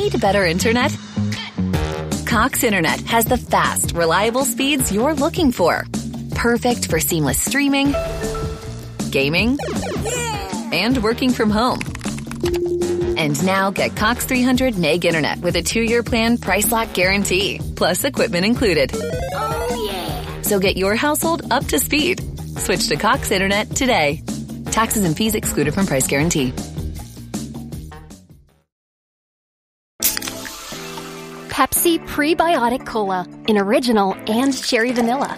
Need better internet? Cox Internet has the fast, reliable speeds you're looking for. Perfect for seamless streaming, gaming, and working from home. And now get Cox 300 meg internet with a 2-year plan price lock guarantee, plus equipment included. Oh, yeah. So get your household up to speed. Switch to Cox Internet today. Taxes and fees excluded from price guarantee. Pepsi Prebiotic Cola in original and cherry vanilla.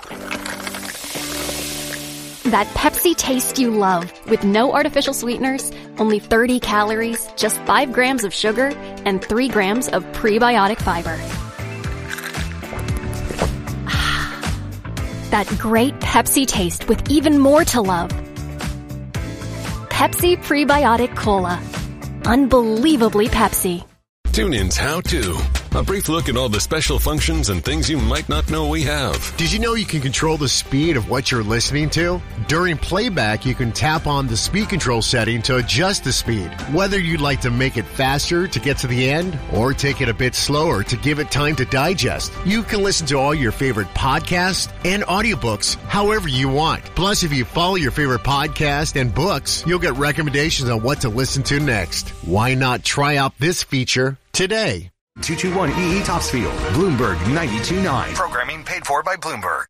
That Pepsi taste you love, with no artificial sweeteners, only 30 calories, just 5 grams of sugar, and 3 grams of prebiotic fiber. That great Pepsi taste with even more to love. Pepsi Prebiotic Cola. Unbelievably Pepsi. TuneIn's How To. A brief look at all the special functions and things you might not know we have. Did you know you can control the speed of what you're listening to? During playback, you can tap on the speed control setting to adjust the speed. Whether you'd like to make it faster to get to the end or take it a bit slower to give it time to digest, you can listen to all your favorite podcasts and audiobooks however you want. Plus, if you follow your favorite podcast and books, you'll get recommendations on what to listen to next. Why not try out this feature today? 221 EE Topsfield, Bloomberg 92.9. Programming paid for by Bloomberg.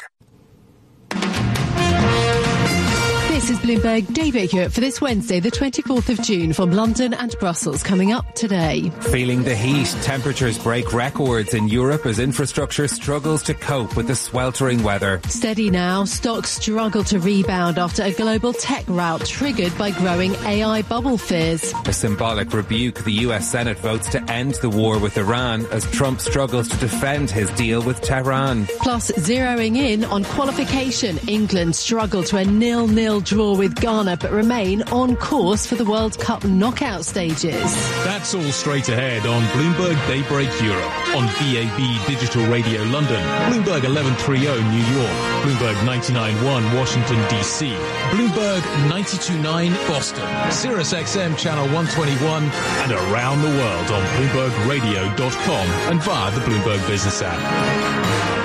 This is Bloomberg Daybreak Europe for this Wednesday, the 24th of June, from London and Brussels, coming up today. Feeling the heat, temperatures break records in Europe as infrastructure struggles to cope with the sweltering weather. Steady now, stocks struggle to rebound after a global tech rout triggered by growing AI bubble fears. A symbolic rebuke, the US Senate votes to end the war with Iran as Trump struggles to defend his deal with Tehran. Plus, zeroing in on qualification, England struggled to a 0-0 draw with Ghana but remain on course for the World Cup knockout stages. That's all straight ahead on Bloomberg Daybreak Europe, on DAB Digital Radio London, Bloomberg 1130 New York, Bloomberg 99.1 Washington DC, Bloomberg 92.9 Boston, Sirius XM Channel 121, and around the world on BloombergRadio.com and via the Bloomberg Business app.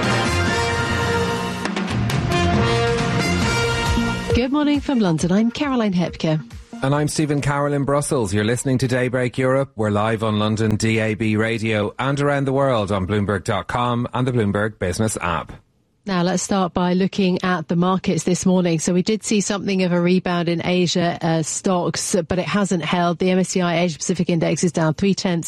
Good morning from London. I'm Caroline Hepker. And I'm Stephen Carroll in Brussels. You're listening to Daybreak Europe. We're live on London DAB radio and around the world on Bloomberg.com and the Bloomberg Business app. Now, let's start by looking at the markets this morning. So we did see something of a rebound in Asia stocks, but it hasn't held. The MSCI Asia Pacific Index is down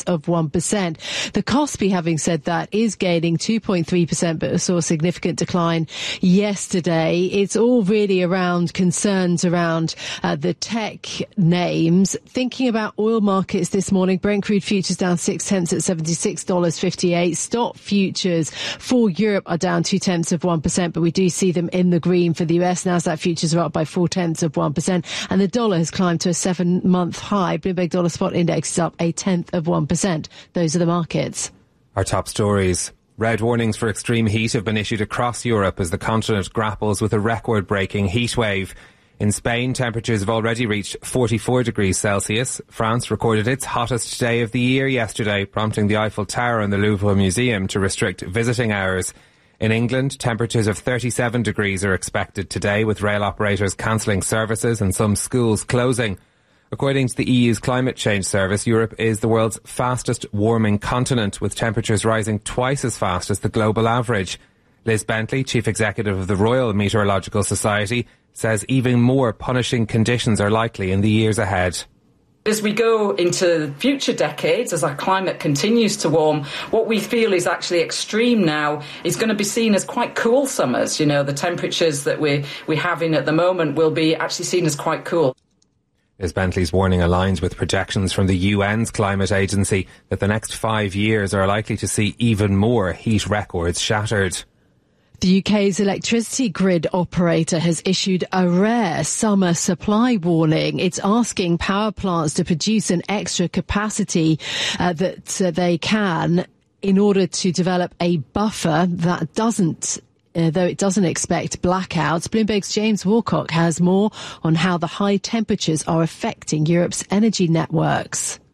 0.3%. The Kospi, having said that, is gaining 2.3%, but saw a significant decline yesterday. It's all really around concerns around the tech names. Thinking about oil markets this morning, Brent crude futures down 0.6 at $76.58. Stock futures for Europe are down 0.2%, but we do see them in the green for the US. Nasdaq futures are up by 0.4%, and the dollar has climbed to a 7-month high. Bloomberg Dollar Spot Index is up 0.1%. Those are the markets. Our top stories. Red warnings for extreme heat have been issued across Europe as the continent grapples with a record-breaking heat wave. In Spain, temperatures have already reached 44 degrees Celsius. France recorded its hottest day of the year yesterday, prompting the Eiffel Tower and the Louvre Museum to restrict visiting hours. In England, temperatures of 37 degrees are expected today, with rail operators cancelling services and some schools closing. According to the EU's Climate Change Service, Europe is the world's fastest warming continent, with temperatures rising twice as fast as the global average. Liz Bentley, Chief Executive of the Royal Meteorological Society, says even more punishing conditions are likely in the years ahead. As we go into future decades, as our climate continues to warm, what we feel is actually extreme now is going to be seen as quite cool summers. You know, the temperatures that we're having at the moment will be actually seen as quite cool. Liz Bentley's warning aligns with projections from the UN's climate agency that the next 5 years are likely to see even more heat records shattered. The UK's electricity grid operator has issued a rare summer supply warning. It's asking power plants to produce an extra capacity that they can in order to develop a buffer that doesn't though it doesn't expect blackouts. Bloomberg's James Woolcock has more on how the high temperatures are affecting Europe's energy networks.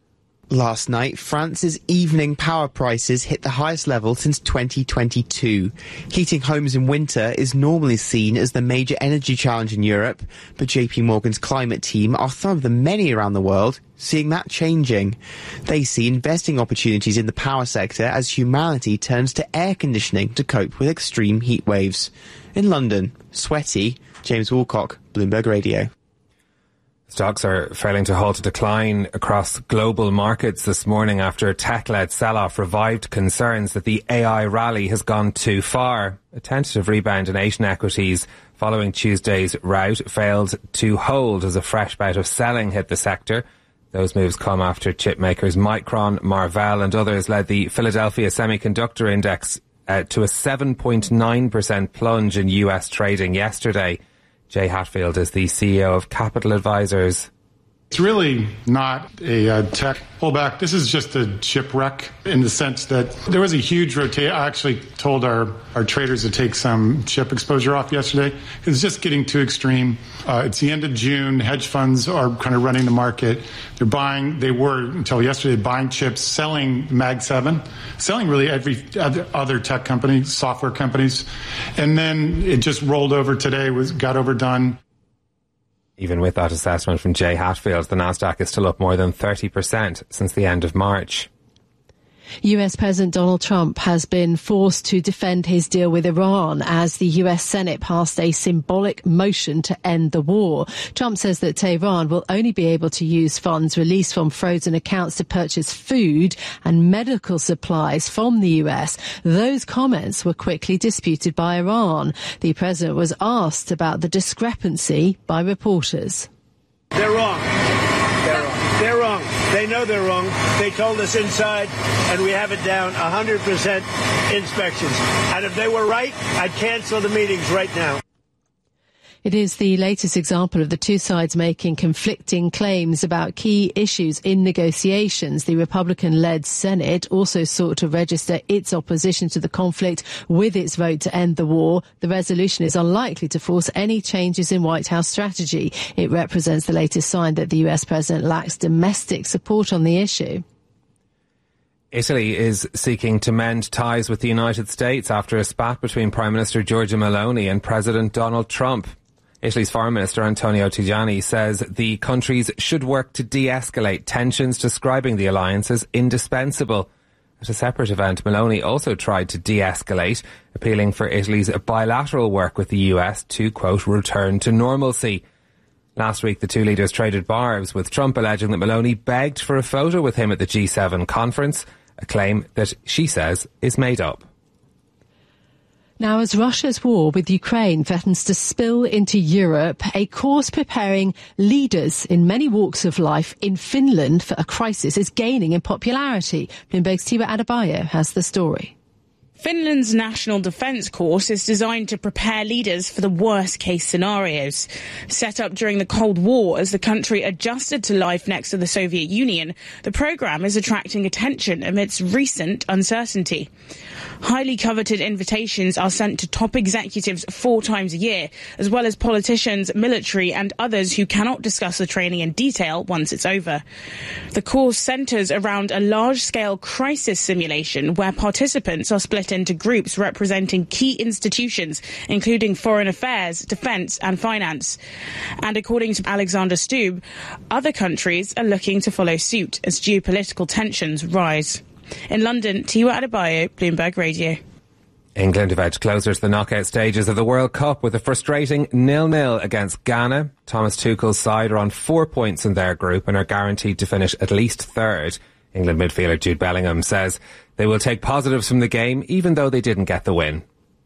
Last night, France's evening power prices hit the highest level since 2022. Heating homes in winter is normally seen as the major energy challenge in Europe, but JP Morgan's climate team are some of the many around the world seeing that changing. They see investing opportunities in the power sector as humanity turns to air conditioning to cope with extreme heat waves. In London, sweaty, James Woolcock, Bloomberg Radio. Stocks are failing to halt a decline across global markets this morning after a tech-led sell-off revived concerns that the AI rally has gone too far. A tentative rebound in Asian equities following Tuesday's rout failed to hold as a fresh bout of selling hit the sector. Those moves come after chip makers Micron, Marvell and others led the Philadelphia Semiconductor Index to a 7.9% plunge in US trading yesterday. Jay Hatfield is the CEO of Capital Advisors. It's really not a tech pullback. This is just a shipwreck in the sense that there was a huge rotation. I actually told our traders to take some chip exposure off yesterday. It's just getting too extreme. It's the end of June. Hedge funds are kind of running the market. They were until yesterday buying chips, selling Mag 7, selling really every other tech company, software companies. And then it just rolled over today, got overdone. Even with that assessment from Jay Hatfield, the Nasdaq is still up more than 30% since the end of March. US President Donald Trump has been forced to defend his deal with Iran as the US Senate passed a symbolic motion to end the war. Trump says that Tehran will only be able to use funds released from frozen accounts to purchase food and medical supplies from the US. Those comments were quickly disputed by Iran. The president was asked about the discrepancy by reporters. They're wrong. They're wrong. They know they're wrong. They told us inside, and we have it down 100% inspections. And if they were right, I'd cancel the meetings right now. It is the latest example of the two sides making conflicting claims about key issues in negotiations. The Republican-led Senate also sought to register its opposition to the conflict with its vote to end the war. The resolution is unlikely to force any changes in White House strategy. It represents the latest sign that the US president lacks domestic support on the issue. Italy is seeking to mend ties with the United States after a spat between Prime Minister Giorgia Meloni and President Donald Trump. Italy's Foreign Minister Antonio Tajani says the countries should work to de-escalate tensions, describing the alliance as indispensable. At a separate event, Meloni also tried to de-escalate, appealing for Italy's bilateral work with the US to, quote, return to normalcy. Last week, the two leaders traded barbs, with Trump alleging that Meloni begged for a photo with him at the G7 conference, a claim that she says is made up. Now, as Russia's war with Ukraine threatens to spill into Europe, a course preparing leaders in many walks of life in Finland for a crisis is gaining in popularity. Bloomberg's Tiwa Adebayo has the story. Finland's National Defence Course is designed to prepare leaders for the worst-case scenarios. Set up during the Cold War as the country adjusted to life next to the Soviet Union, the programme is attracting attention amidst recent uncertainty. Highly coveted invitations are sent to top executives 4 times a year, as well as politicians, military and others who cannot discuss the training in detail once it's over. The course centres around a large-scale crisis simulation where participants are split into groups representing key institutions, including foreign affairs, defence and finance. And according to Alexander Stubb, other countries are looking to follow suit as geopolitical tensions rise. In London, Tiwa Adebayo, Bloomberg Radio. England have edged closer to the knockout stages of the World Cup with a frustrating 0-0 against Ghana. Thomas Tuchel's side are on 4 points in their group and are guaranteed to finish at least third. England midfielder Jude Bellingham says they will take positives from the game even though they didn't get the win.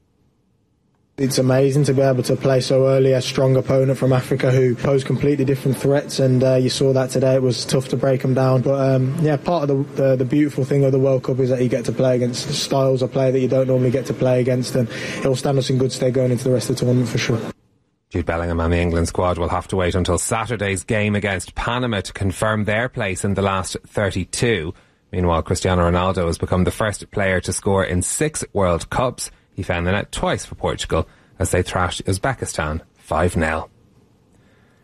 It's amazing to be able to play so early a strong opponent from Africa who pose completely different threats, and you saw that today. It was tough to break them down, but part of the beautiful thing of the World Cup is that you get to play against styles of play that you don't normally get to play against, and it'll stand us in good stead going into the rest of the tournament for sure. Jude Bellingham and the England squad will have to wait until Saturday's game against Panama to confirm their place in the last 32. Meanwhile, Cristiano Ronaldo has become the first player to score in 6 World Cups. He found the net twice for Portugal as they thrashed Uzbekistan 5-0.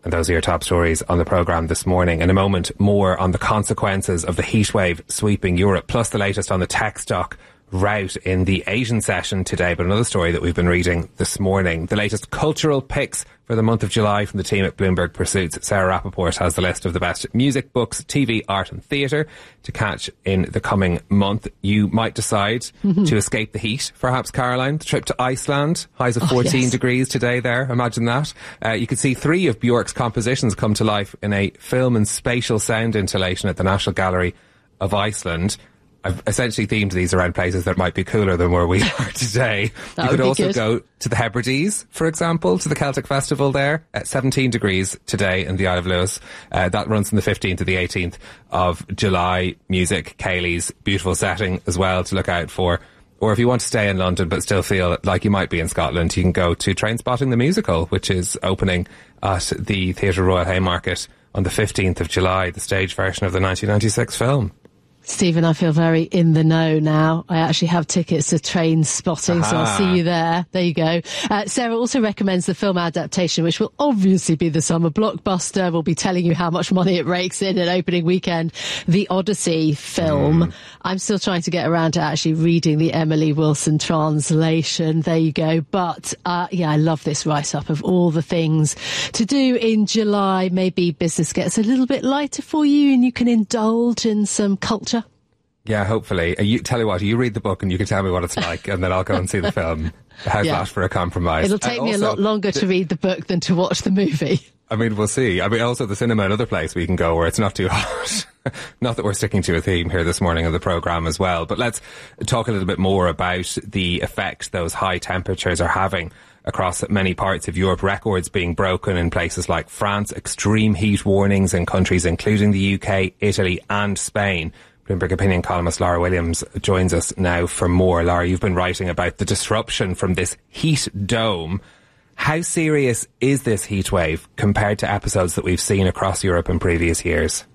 And those are your top stories on the programme this morning. In a moment, more on the consequences of the heatwave sweeping Europe, plus the latest on the tech stock rout in the Asian session today. But another story that we've been reading this morning, the latest cultural picks for the month of July from the team at Bloomberg Pursuits. Sarah Rappaport has the list of the best music, books, TV, art and theatre to catch in the coming month. You might decide to escape the heat, perhaps, Caroline. The trip to Iceland, highs of 14 degrees today there. Imagine that. You could see 3 of Björk's compositions come to life in a film and spatial sound installation at the National Gallery of Iceland. I've essentially themed these around places that might be cooler than where we are today. You could also go to the Hebrides, for example, to the Celtic Festival there at 17 degrees today in the Isle of Lewis. That runs from the 15th to the 18th of July. Music, Cayley's, beautiful setting as well to look out for. Or if you want to stay in London but still feel like you might be in Scotland, you can go to Trainspotting the Musical, which is opening at the Theatre Royal Haymarket on the 15th of July, the stage version of the 1996 film. Stephen, I feel very in the know now. I actually have tickets to Trainspotting, so I'll see you there. There you go. Sarah also recommends the film adaptation, which will obviously be the summer blockbuster. We'll be telling you how much money it rakes in at opening weekend. The Odyssey film. I'm still trying to get around to actually reading the Emily Wilson translation. There you go. But, yeah, I love this write-up of all the things to do in July. Maybe business gets a little bit lighter for you and you can indulge in some culture. Yeah, hopefully. Tell you what, you read the book and you can tell me what it's like and then I'll go and see the film. How's that for a compromise? It'll take me a lot longer to read the book than to watch the movie. I mean, we'll see. I mean, also the cinema, another place we can go where it's not too hot. Not that we're sticking to a theme here this morning of the programme as well, but let's talk a little bit more about the effect those high temperatures are having across many parts of Europe. Records being broken in places like France, extreme heat warnings in countries including the UK, Italy and Spain. Bloomberg opinion columnist Laura Williams joins us now for more. Laura, you've been writing about the disruption from this heat dome. How serious is this heat wave compared to episodes that we've seen across Europe in previous years?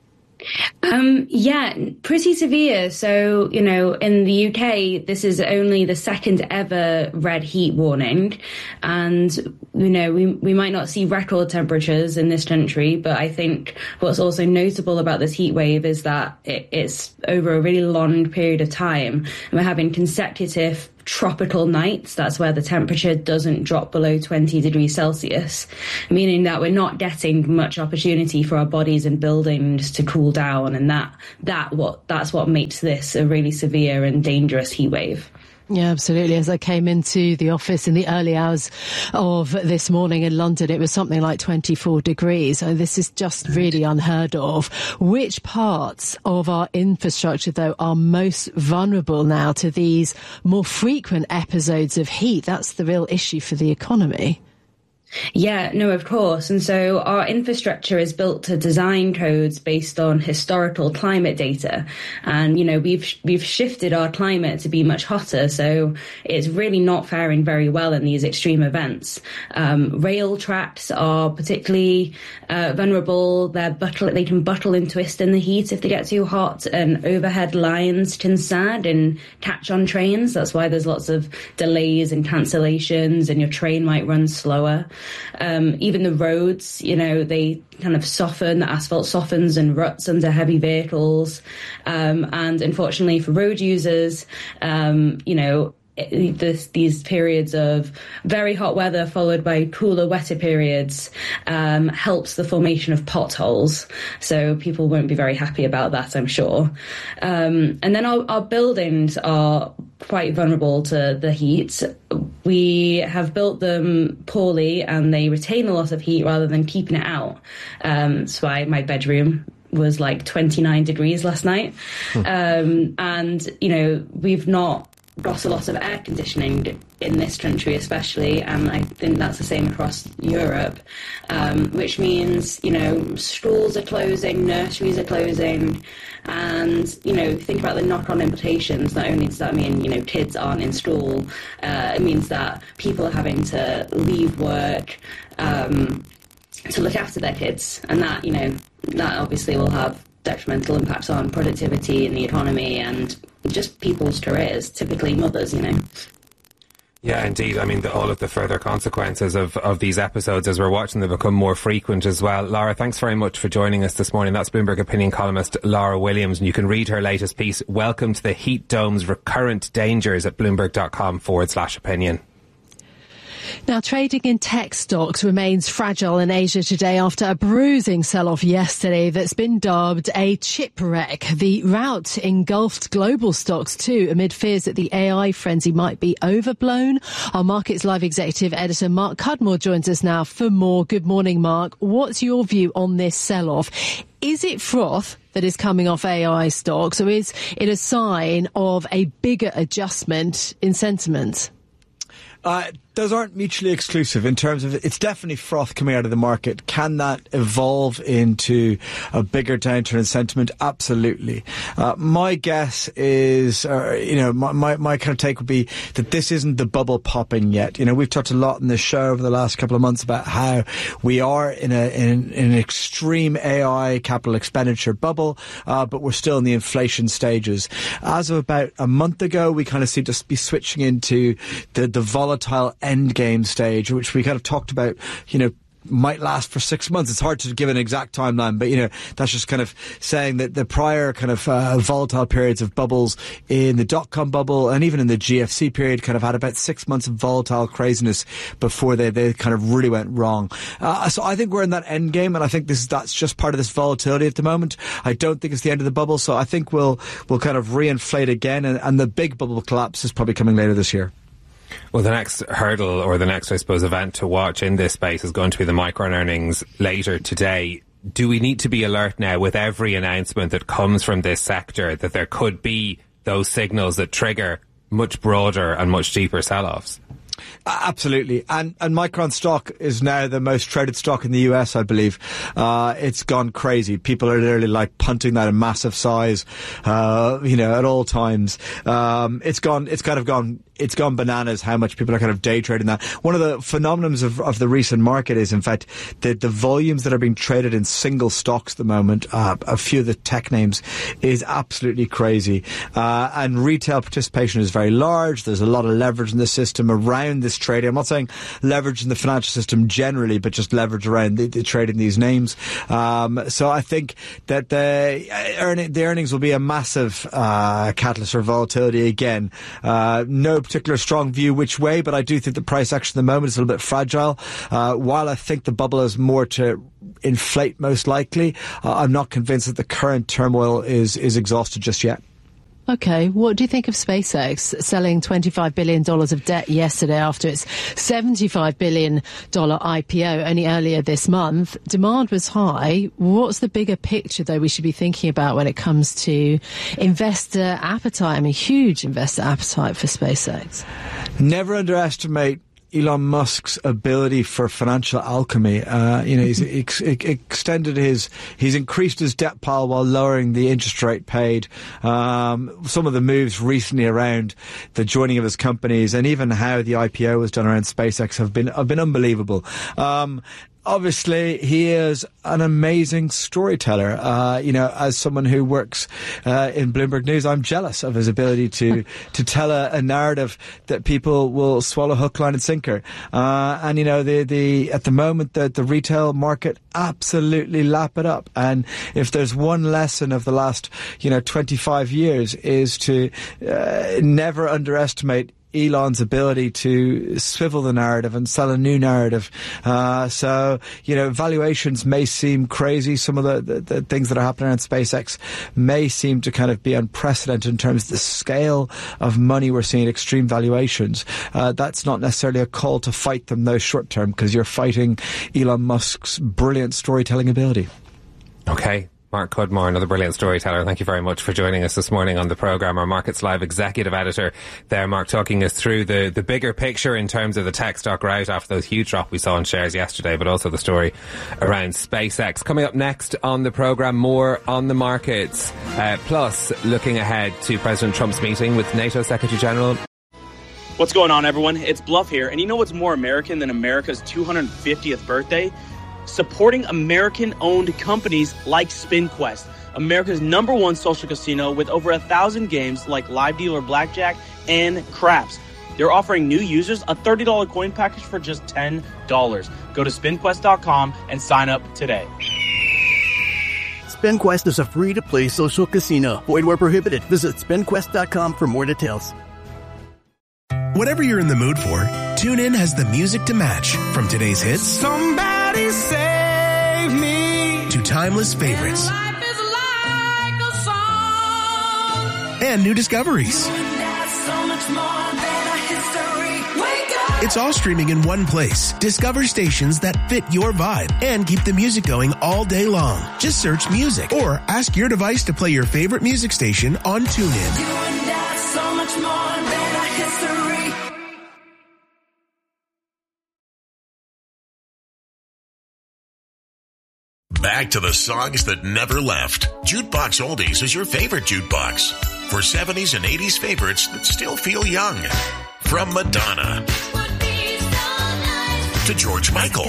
Yeah, pretty severe. So, you know, in the UK, this is only the second ever red heat warning. And, you know, we might not see record temperatures in this country, but I think what's also notable about this heat wave is that it's over a really long period of time. And we're having consecutive tropical nights. That's where the temperature doesn't drop below 20 degrees Celsius, meaning that we're not getting much opportunity for our bodies and buildings to cool down, and that's what makes this a really severe and dangerous heat wave. Yeah, absolutely. As I came into the office in the early hours of this morning in London, it was something like 24 degrees. So this is just really unheard of. Which parts of our infrastructure, though, are most vulnerable now to these more frequent episodes of heat? That's the real issue for the economy. Yeah, no, of course. And so our infrastructure is built to design codes based on historical climate data. And, you know, we've shifted our climate to be much hotter. So it's really not faring very well in these extreme events. Rail tracks are particularly vulnerable. They can buckle and twist in the heat if they get too hot. And overhead lines can sag and catch on trains. That's why there's lots of delays and cancellations, and your train might run slower. Even the roads, you know, they kind of soften, the asphalt softens and ruts under heavy vehicles. And unfortunately for road users, you know, these periods of very hot weather followed by cooler, wetter periods helps the formation of potholes. So people won't be very happy about that, I'm sure. And then our buildings are quite vulnerable to the heat. We have built them poorly and they retain a lot of heat rather than keeping it out. That's why my bedroom was like 29 degrees last night. And, you know, we've not got a lot of air conditioning in this country especially, and I think that's the same across Europe, which means, you know, schools are closing, nurseries are closing, and, you know, think about the knock-on implications. Not only does that mean, you know, kids aren't in school, it means that people are having to leave work to look after their kids, and that, you know, that obviously will have detrimental impacts on productivity and the economy and just people's careers, typically mothers, you know. Yeah, indeed. I mean, all of the further consequences of these episodes as we're watching them become more frequent as well. Laura, thanks very much for joining us this morning. That's Bloomberg opinion columnist Laura Williams, and you can read her latest piece, Welcome to the Heat Dome's Recurrent Dangers, at bloomberg.com/opinion. Now, trading in tech stocks remains fragile in Asia today after a bruising sell-off yesterday that's been dubbed a chip wreck. The rout engulfed global stocks too, amid fears that the AI frenzy might be overblown. Our Markets Live executive editor Mark Cudmore joins us now for more. Good morning, Mark. What's your view on this sell-off? Is it froth that is coming off AI stocks, or is it a sign of a bigger adjustment in sentiment? Those aren't mutually exclusive in terms of it's definitely froth coming out of the market. Can that evolve into a bigger downturn in sentiment? Absolutely. My guess is, my kind of take would be that this isn't the bubble popping yet. We've talked a lot in this show over the last couple of months about how we are in an extreme AI capital expenditure bubble, but we're still in the inflation stages. As of about a month ago, we kind of seem to be switching into the volatile end game stage, which we kind of talked about, might last for 6 months. It's hard to give an exact timeline, but, that's just kind of saying that the prior kind of volatile periods of bubbles in the dot-com bubble and even in the GFC period kind of had about 6 months of volatile craziness before they kind of really went wrong. So I think we're in that end game, and I think that's just part of this volatility at the moment. I don't think it's the end of the bubble, so I think we'll kind of reinflate again, and the big bubble collapse is probably coming later this year. Well, the next hurdle, or the next, I suppose, event to watch in this space is going to be the Micron earnings later today. Do we need to be alert now with every announcement that comes from this sector that there could be those signals that trigger much broader and much deeper sell-offs? Absolutely. And Micron stock is now the most traded stock in the US, I believe. It's gone crazy. People are literally like punting that in massive size, at all times. It's gone bananas how much people are kind of day trading that. One of the phenomenons of the recent market is, in fact, the volumes that are being traded in single stocks at the moment, a few of the tech names, is absolutely crazy. And retail participation is very large. There's a lot of leverage in the system around this trading. I'm not saying leverage in the financial system generally, but just leverage around the trading these names. So I think that the earnings will be a massive catalyst for volatility again. No particular strong view which way, but I do think the price action at the moment is a little bit fragile. While I think the bubble is more to inflate most likely, I'm not convinced that the current turmoil is exhausted just yet. Okay, what do you think of SpaceX selling $25 billion of debt yesterday after its $75 billion IPO only earlier this month? Demand was high. What's the bigger picture, though, we should be thinking about when it comes to investor appetite? I mean, huge investor appetite for SpaceX. Never underestimate Elon Musk's ability for financial alchemy. He's he's increased his debt pile while lowering the interest rate paid. Some of the moves recently around the joining of his companies and even how the IPO was done around SpaceX have been unbelievable. Obviously, he is an amazing storyteller. As someone who works in Bloomberg News, I'm jealous of his ability to tell a narrative that people will swallow hook, line, and sinker. At the moment, the retail market absolutely lap it up. And if there's one lesson of the last 25 years is to never underestimate Elon's ability to swivel the narrative and sell a new narrative. Valuations may seem crazy. Some of the things that are happening around SpaceX may seem to kind of be unprecedented in terms of the scale of money we're seeing at extreme valuations. That's not necessarily a call to fight them, though, short term, because you're fighting Elon Musk's brilliant storytelling ability. Okay. Mark Cudmore, another brilliant storyteller. Thank you very much for joining us this morning on the programme. Our Markets Live executive editor there, Mark, talking us through the bigger picture in terms of the tech stock rout after those huge drop we saw in shares yesterday, but also the story around SpaceX. Coming up next on the programme, more on the markets, plus looking ahead to President Trump's meeting with NATO Secretary General. What's going on, everyone? It's Bluff here. And you know what's more American than America's 250th birthday? Supporting American-owned companies like SpinQuest, America's #1 social casino with over 1,000 games like Live Dealer Blackjack and Craps. They're offering new users a $30 coin package for just $10. Go to SpinQuest.com and sign up today. SpinQuest is a free-to-play social casino. Void where prohibited. Visit SpinQuest.com for more details. Whatever you're in the mood for, TuneIn has the music to match. From today's hits, Somebody save me, to timeless favorites. Life is like a song. And new discoveries. So much more than a history. Wake up. It's all streaming in one place. Discover stations that fit your vibe and keep the music going all day long. Just search music or ask your device to play your favorite music station on TuneIn. You and I, so much more than a history. Back to the songs that never left. Jukebox Oldies is your favorite jukebox. For 70s and 80s favorites that still feel young. From Madonna to George Michael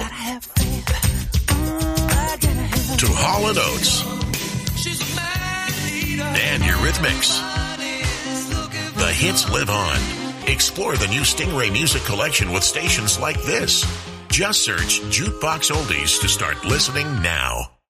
to Hall & Oates and Eurythmics. The hits live on. Explore the new Stingray Music Collection with stations like this. Just search Jukebox Oldies to start listening now.